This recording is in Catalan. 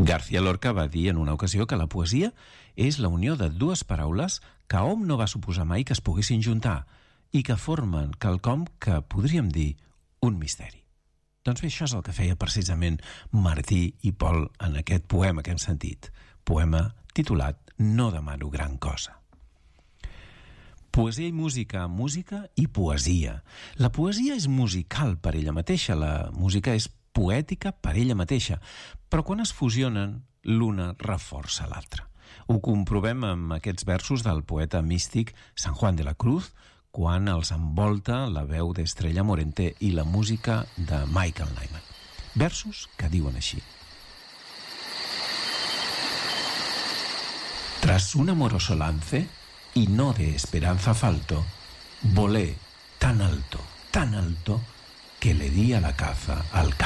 García Lorca va dir en una ocasió que la poesia és la unió de dues paraules que hom no va suposar mai que es poguessin juntar i que formen quelcom que podríem dir un misteri. Doncs bé, això és el que feia precisament Martí i Pol en aquest poema que hem sentit, poema titulat No demano gran cosa. Poesia i música, música i poesia. La poesia és musical per ella mateixa, la música és poètica per ella mateixa, però quan es fusionen, l'una reforça l'altra. Ho comprovem amb aquests versos del poeta místic San Juan de la Cruz, quan els envolta la veu d'Estrella Morente i la música de Michael Nyman. Versos que diuen així. Tras un amoroso lance, y no de esperanza falto, volé tan alto, que le di a la caza al